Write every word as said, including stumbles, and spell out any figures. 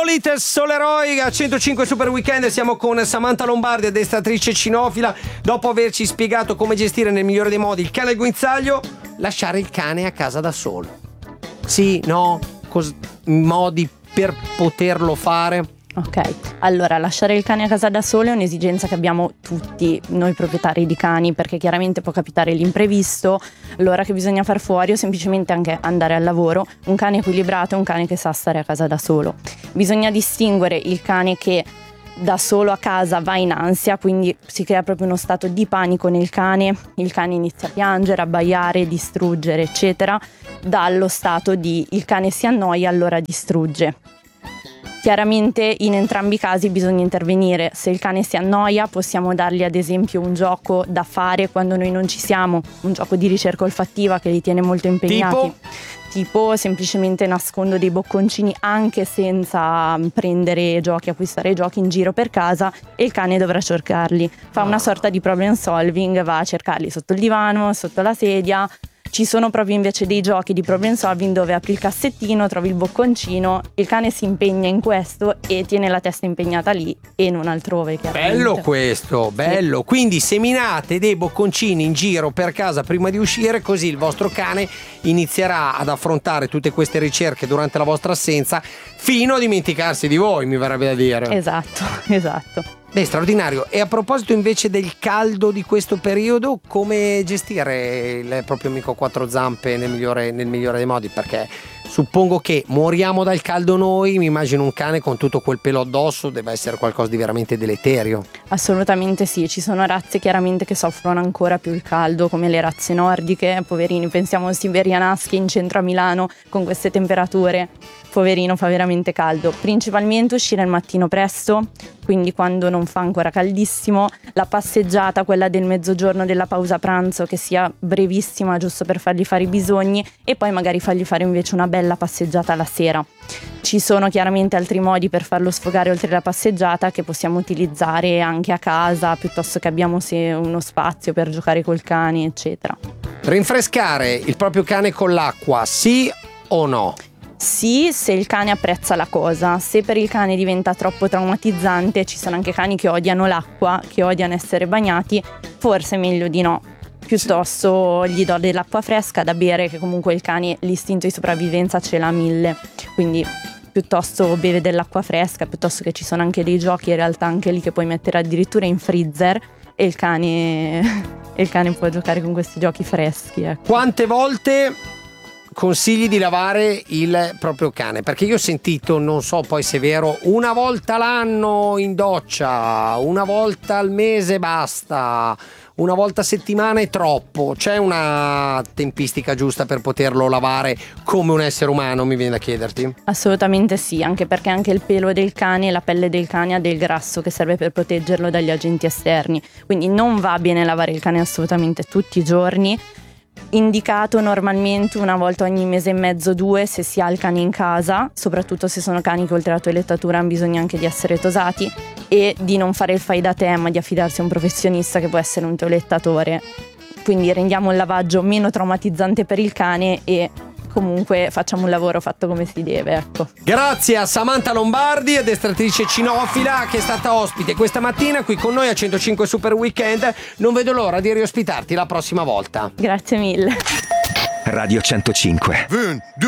Hippolyte Soleroi a centocinque Super Weekend. Siamo con Samantha Lombardi, addestratrice cinofila. Dopo averci spiegato come gestire nel migliore dei modi il cane al guinzaglio, lasciare il cane a casa da solo. Sì, no, cos- modi per poterlo fare. Ok, allora lasciare il cane a casa da solo è un'esigenza che abbiamo tutti noi proprietari di cani, perché chiaramente può capitare l'imprevisto, l'ora che bisogna far fuori o semplicemente anche andare al lavoro. Un cane equilibrato è un cane che sa stare a casa da solo. Bisogna distinguere il cane che da solo a casa va in ansia, quindi si crea proprio uno stato di panico nel cane, il cane inizia a piangere, abbaiare, distruggere eccetera, dallo stato di il cane si annoia allora distrugge. Chiaramente in entrambi i casi bisogna intervenire. Se il cane si annoia possiamo dargli ad esempio un gioco da fare quando noi non ci siamo, un gioco di ricerca olfattiva che li tiene molto impegnati. Tipo? Tipo semplicemente nascondo dei bocconcini anche senza prendere giochi, acquistare giochi in giro per casa e il cane dovrà cercarli. Fa una sorta di problem solving, va a cercarli sotto il divano, sotto la sedia. Ci sono proprio invece dei giochi di problem solving dove apri il cassettino, trovi il bocconcino, il cane si impegna in questo e tiene la testa impegnata lì e non altrove. Bello questo, bello. Sì. Quindi seminate dei bocconcini in giro per casa prima di uscire, così il vostro cane inizierà ad affrontare tutte queste ricerche durante la vostra assenza fino a dimenticarsi di voi, mi verrebbe da dire. Esatto, esatto. Beh, straordinario. E a proposito invece del caldo di questo periodo, come gestire il proprio amico a quattro zampe nel migliore, nel migliore dei modi? Perché suppongo che moriamo dal caldo noi, mi immagino un cane con tutto quel pelo addosso deve essere qualcosa di veramente deleterio. Assolutamente sì, ci sono razze chiaramente che soffrono ancora più il caldo, come le razze nordiche, poverini, pensiamo a Siberian Husky in centro a Milano con queste temperature. Poverino, fa veramente caldo. Principalmente uscire il mattino presto, quindi quando non fa ancora caldissimo, la passeggiata, quella del mezzogiorno della pausa pranzo, che sia brevissima giusto per fargli fare i bisogni e poi magari fargli fare invece una bella passeggiata la sera. Ci sono chiaramente altri modi per farlo sfogare oltre la passeggiata che possiamo utilizzare anche a casa, piuttosto che abbiamo se uno spazio per giocare col cane eccetera. Rinfrescare il proprio cane con l'acqua, sì o no? Sì, se il cane apprezza la cosa. Se per il cane diventa troppo traumatizzante, ci sono anche cani che odiano l'acqua, che odiano essere bagnati, forse è meglio di no. Piuttosto gli do dell'acqua fresca da bere, che comunque il cane l'istinto di sopravvivenza ce l'ha a mille, quindi piuttosto beve dell'acqua fresca, piuttosto che ci sono anche dei giochi in realtà anche lì che puoi mettere addirittura in freezer e il cane, e il cane può giocare con questi giochi freschi. Ecco. Quante volte consigli di lavare il proprio cane? Perché io ho sentito, non so poi se è vero, una volta l'anno in doccia, una volta al mese basta, una volta a settimana è troppo. C'è una tempistica giusta per poterlo lavare come un essere umano, mi viene da chiederti? Assolutamente sì, anche perché anche il pelo del cane, la pelle del cane ha del grasso che serve per proteggerlo dagli agenti esterni, quindi non va bene lavare il cane assolutamente tutti i giorni. Indicato normalmente una volta ogni mese e mezzo, due, se si ha il cane in casa, soprattutto se sono cani che oltre alla toilettatura hanno bisogno anche di essere tosati, e di non fare il fai da te ma di affidarsi a un professionista che può essere un toilettatore. Quindi rendiamo il lavaggio meno traumatizzante per il cane e comunque facciamo un lavoro fatto come si deve, ecco. Grazie a Samantha Lombardi, addestratrice cinofila, che è stata ospite questa mattina qui con noi a centocinque Super Weekend. Non vedo l'ora di riospitarti la prossima volta. Grazie mille. Radio centocinque.